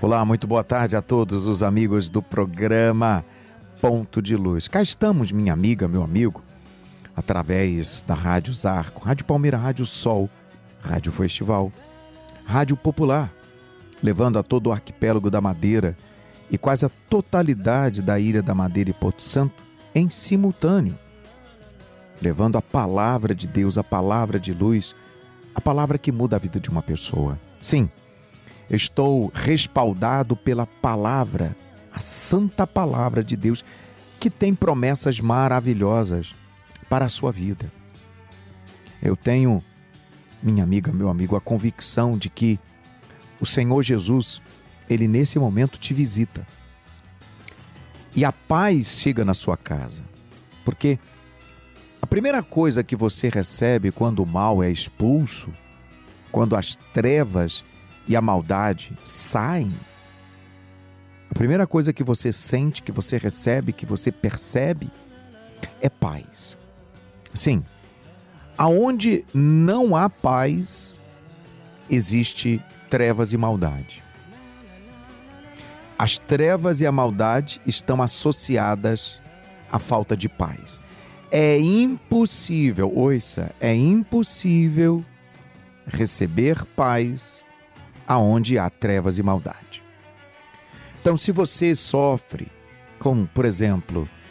Olá, muito boa tarde a todos os amigos do programa Ponto de Luz. Cá estamos, minha amiga, meu amigo, através da Rádio Zarco, Rádio Palmeira, Rádio Sol, Rádio Festival, Rádio Popular, levando a todo o arquipélago da Madeira e quase a totalidade da Ilha da Madeira e Porto Santo em simultâneo, levando a palavra de Deus, a palavra de luz, a palavra que muda a vida de uma pessoa. Sim, estou respaldado pela palavra, a santa palavra de Deus, que tem promessas maravilhosas para a sua vida. Eu tenho, minha amiga, meu amigo, a convicção de que o Senhor Jesus, Ele nesse momento te visita. E a paz chega na sua casa. Porque a primeira coisa que você recebe quando o mal é expulso, quando as trevas e a maldade saem, a primeira coisa que você sente, que você recebe, que você percebe, é paz. Sim, aonde não há paz, existe trevas e maldade. As trevas e a maldade estão associadas à falta de paz. É impossível, ouça, é impossível receber paz aonde há trevas e maldade. Então, se você sofre com, por exemplo,